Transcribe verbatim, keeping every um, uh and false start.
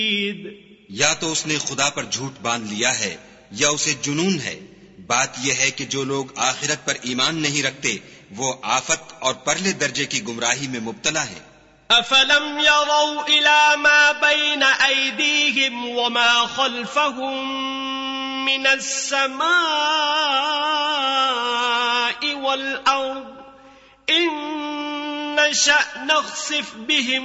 या तो उसने खुदा पर झूठ बांध लिया है या उसे जुनून है। बात यह है कि जो लोग आखिरत पर ईमान नहीं रखते वो आफत और परले दर्जे की गुमराही में मुब्तला है। अफलम यरौ इला मा बैन ऐदीहिम व मा खल्फहुम मिनस समाई वल अर्द इन नशअ नख्सिफ बिहिम